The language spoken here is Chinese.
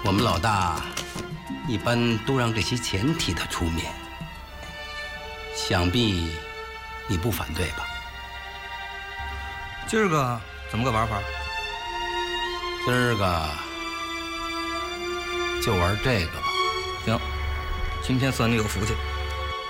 我们老大一般都让这些钱替他出面，想必你不反对吧？ 今儿个怎么个玩法？ 今儿个就玩这个吧。 行，今天算你有福气。